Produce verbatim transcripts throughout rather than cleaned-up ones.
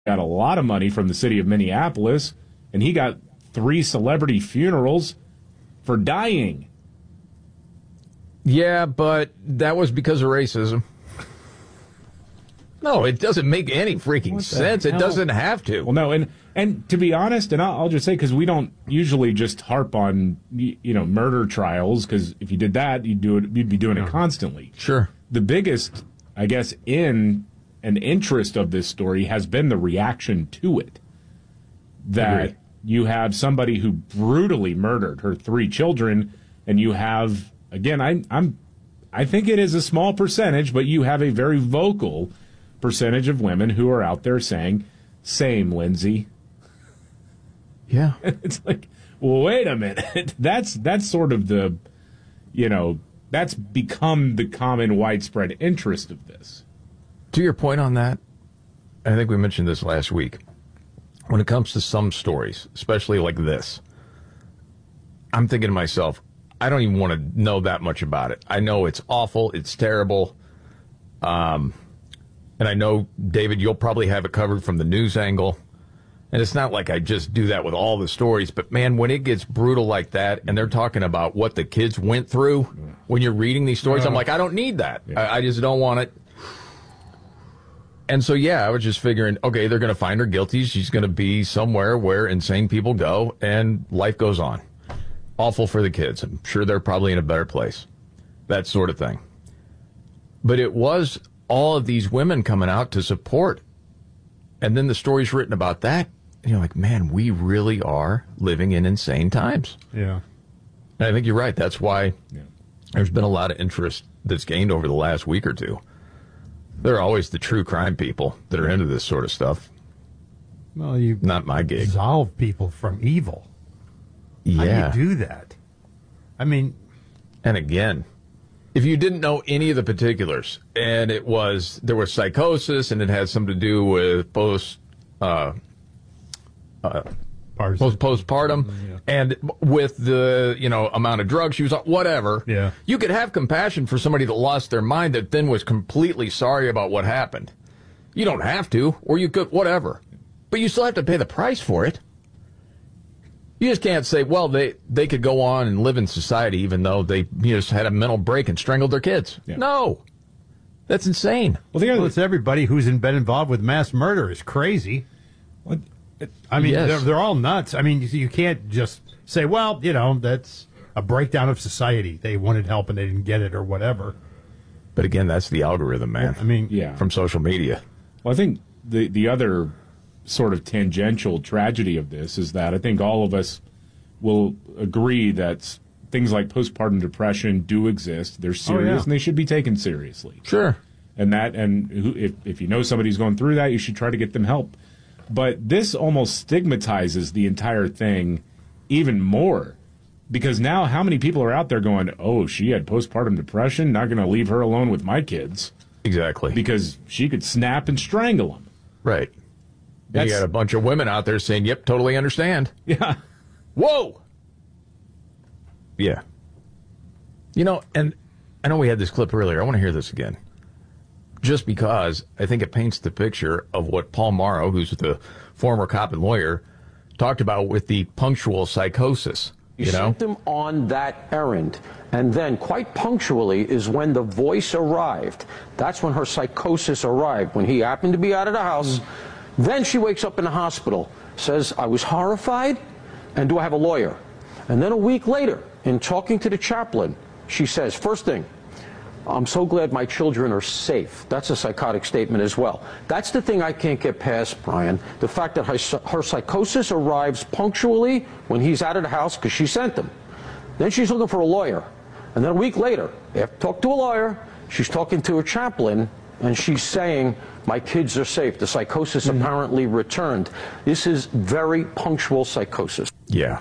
got a lot of money from the city of Minneapolis, and he got three celebrity funerals for dying. Yeah, but that was because of racism. No, it doesn't make any freaking What the sense. It hell? doesn't have to. Well, no, and and to be honest, and I'll, I'll just say, because we don't usually just harp on y- you know murder trials, because if you did that, you'd do it, you'd be doing it constantly. Sure. The biggest, I guess, in an interest of this story has been the reaction to it. That Agreed. you have somebody who brutally murdered her three children, and you have, again, I, I'm, I think it is a small percentage, but you have a very vocal percentage of women who are out there saying, "Same, Lindsay." Yeah. It's like, well, wait a minute. That's that's sort of the, you know, that's become the common widespread interest of this. To your point on that, I think we mentioned this last week. When it comes to some stories, especially like this, I'm thinking to myself, I don't even want to know that much about it. I know it's awful, it's terrible, um, and I know, David, you'll probably have it covered from the news angle. And it's not like I just do that with all the stories, but man, when it gets brutal like that, and they're talking about what the kids went through when you're reading these stories, I'm like, I don't need that. Yeah. I, I just don't want it. And so, yeah, I was just figuring, okay, they're going to find her guilty. She's going to be somewhere where insane people go, and life goes on. Awful for the kids. I'm sure they're probably in a better place. That sort of thing. But it was all of these women coming out to support. And then the story's written about that. And you're like, man, we really are living in insane times. Yeah. And I think you're right. That's why Yeah. there's been a lot of interest that's gained over the last week or two. There are always the true crime people that are into this sort of stuff. Well, you Not my gig. absolve people from evil. Yeah. How do you do that? I mean, And again, if you didn't know any of the particulars, and it was, there was psychosis, and it had something to do with post, uh, uh, parts post postpartum, Yeah. and with the, you know, amount of drugs she was on, whatever. Yeah. You could have compassion for somebody that lost their mind that then was completely sorry about what happened. You don't have to, or you could, whatever. But you still have to pay the price for it. You just can't say, well, they, they could go on and live in society even though they you know, just had a mental break and strangled their kids. Yeah. No. That's insane. Well, the well, other, it's everybody who's been involved with mass murder is crazy. what, I mean, Yes. they're, they're all nuts. I mean, you, you can't just say, well, you know, that's a breakdown of society. They wanted help and they didn't get it or whatever. But again, that's the algorithm, man. I mean, yeah. From social media. Well, I think the the other sort of tangential tragedy of this is that I think all of us will agree that things like postpartum depression do exist. They're serious, Oh, yeah. and they should be taken seriously. Sure. And that, and who, if if you know somebody's going through that, you should try to get them help. But this almost stigmatizes the entire thing even more, because now how many people are out there going, "Oh, she had postpartum depression. Not going to leave her alone with my kids Exactly. because she could snap and strangle them." Right. And That's- you got a bunch of women out there saying, yep, totally understand. Yeah. Whoa! Yeah. You know, and I know we had this clip earlier. I want to hear this again. Just because I think it paints the picture of what Paul Morrow, who's the former cop and lawyer, talked about with the punctual psychosis. You, You know? sent them on that errand, and then quite punctually is when the voice arrived. That's when her psychosis arrived, when he happened to be out of the house. Then she wakes up in the hospital, says, I was horrified, and do I have a lawyer? And then a week later, in talking to the chaplain, she says, first thing, I'm so glad my children are safe. That's a psychotic statement as well. That's the thing I can't get past, Brian. The fact that her, her psychosis arrives punctually when he's out of the house because she sent them. Then she's looking for a lawyer. And then a week later, after talk to a lawyer, she's talking to a chaplain, and she's saying, my kids are safe. The psychosis mm-hmm. apparently returned. This is very punctual psychosis. Yeah.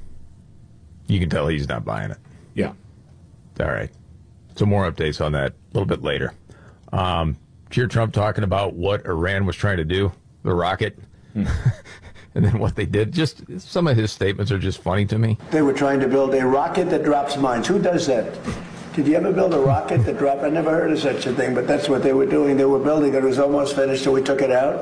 You can tell he's not buying it. Yeah. All right. So more updates on that a little bit later. Um, did you hear Trump talking about what Iran was trying to do, the rocket, hmm. and then what they did? Just some of his statements are just funny to me. They were trying to build a rocket that drops mines. Who does that? Did you ever build a rocket that dropped? I never heard of such a thing, but that's what they were doing. They were building it. It was almost finished, so we took it out.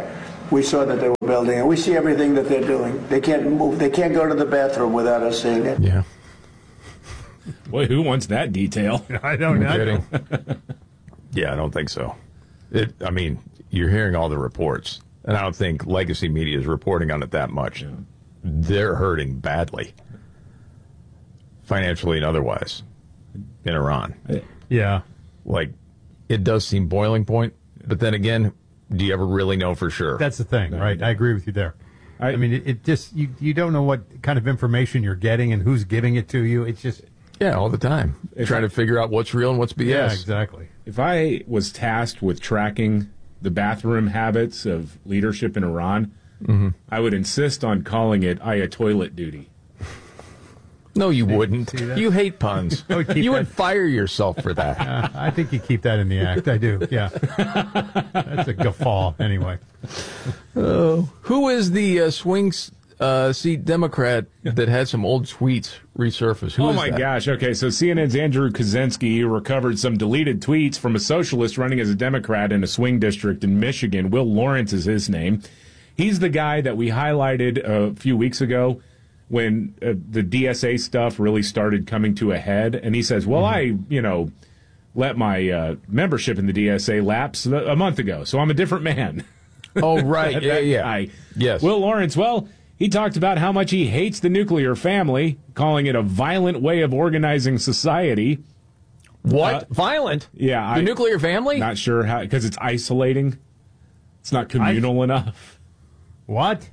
We saw that they were building, and we see everything that they're doing. They can't move. They can't go to the bathroom without us seeing it. Yeah. Boy, who wants that detail? I don't know. Kidding. Yeah, I don't think so. It. I mean, you're hearing all the reports, and I don't think legacy media is reporting on it that much. Yeah. They're hurting badly, financially and otherwise, in Iran. Yeah. Like, it does seem boiling point, but then again, do you ever really know for sure? That's the thing, right? I agree with you there. I, I mean, it, it just, you, you don't know what kind of information you're getting and who's giving it to you. It's just... Yeah, all the time. Trying to figure out what's real and what's B S. Yeah, exactly. If I was tasked with tracking the bathroom habits of leadership in Iran, mm-hmm. I would insist on calling it Ayatollah duty. No, you wouldn't. You hate puns. Would you that. would fire yourself for that. Uh, I think you keep that in the act. I do, yeah. That's a guffaw, anyway. Oh, who is the uh, swing uh, seat Democrat that had some old tweets resurface? Who oh, is my that? gosh. Okay, so C N N's Andrew Kaczynski recovered some deleted tweets from a socialist running as a Democrat in a swing district in Michigan. Will Lawrence is his name. He's the guy that we highlighted a few weeks ago when uh, the D S A stuff really started coming to a head. And he says, well, mm-hmm. I, you know, let my uh, membership in the D S A lapse a month ago, so I'm a different man. Oh, right. that, yeah, that yeah. guy. Yes. Will Lawrence, well, he talked about how much he hates the nuclear family, calling it a violent way of organizing society. What? Uh, violent? Yeah. The I, nuclear family? Not sure how, because it's isolating. It's not communal I, enough. What?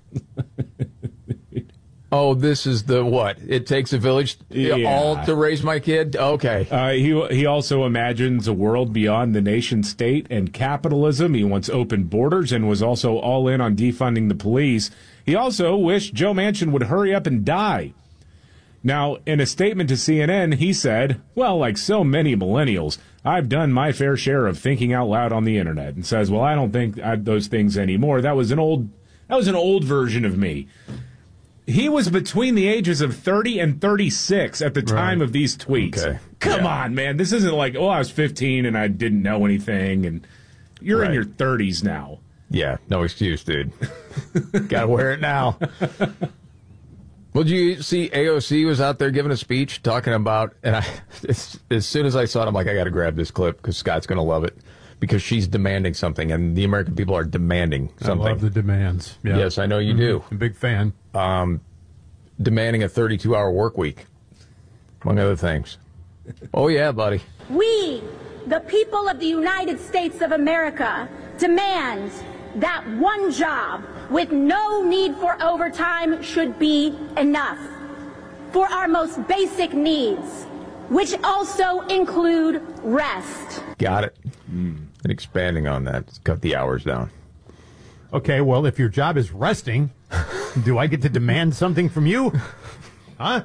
Oh, this is the what? It takes a village yeah. all to raise my kid? Okay. Uh, he he also imagines a world beyond the nation state and capitalism. He wants open borders and was also all in on defunding the police. He also wished Joe Manchin would hurry up and die. Now, in a statement to C N N, he said, well, like so many millennials, I've done my fair share of thinking out loud on the internet, and says, well, I don't think I, those things anymore. That was an old that was an old version of me. He was between the ages of thirty and thirty-six at the time right. of these tweets. Okay. Come yeah. on, man. This isn't like, oh, I was fifteen and I didn't know anything, and you're right. in your thirties now. Yeah, no excuse, dude. Gotta wear it now. Well, did you see A O C was out there giving a speech talking about, and I, as, as soon as I saw it, I'm like, I got to grab this clip because Scott's going to love it. Because she's demanding something, and the American people are demanding something. I love the demands. Yeah. Yes, I know you mm-hmm. do. I'm a big fan. Um, demanding a thirty-two hour work week, among other things. Oh, yeah, buddy. We, the people of the United States of America, demand that one job with no need for overtime should be enough for our most basic needs, which also include rest. Got it. Mm. And expanding on that, let's cut the hours down. Okay, well, if your job is resting, do I get to demand something from you? Huh?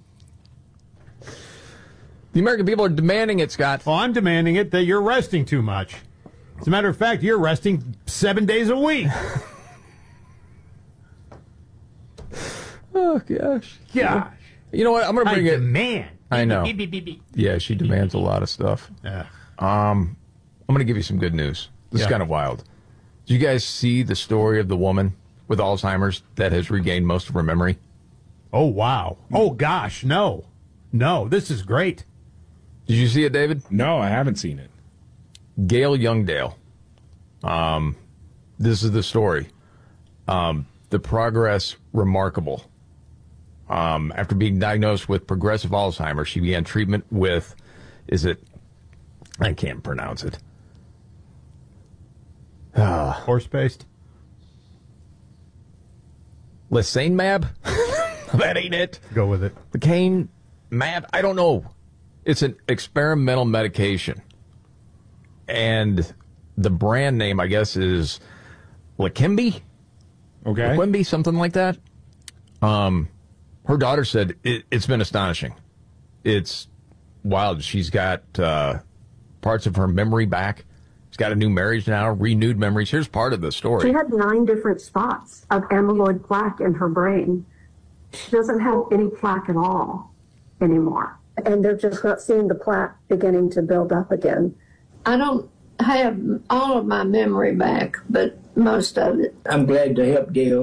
The American people are demanding it, Scott. Well, I'm demanding it that you're resting too much. As a matter of fact, you're resting seven days a week. Oh, gosh. Gosh. You know what? I'm going to bring I it. demand. I know. Yeah, she demands a lot of stuff. Yeah. Um, I'm going to give you some good news. This yeah. is kind of wild. Did you guys see the story of the woman with Alzheimer's that has regained most of her memory? Oh, wow. Oh, gosh, no. No, this is great. Did you see it, David? No, I haven't seen it. Gail Youngdale. Um, this is the story. Um, the progress remarkable. Um, after being diagnosed with progressive Alzheimer's, she began treatment with, is it, I can't pronounce it. Uh, Horse paste? Lecanemab? That ain't it. Go with it. Lecanemab? I don't know. It's an experimental medication. And the brand name, I guess, is Leqembi? Okay. Leqembi, something like that. Um, her daughter said it, it's been astonishing. It's wild. She's got uh, parts of her memory back. She's got a new marriage now, renewed memories. Here's part of the story. She had nine different spots of amyloid plaque in her brain. She doesn't have any plaque at all anymore. And they're just not seeing the plaque beginning to build up again. I don't have all of my memory back, but most of it. I'm glad to help Gail.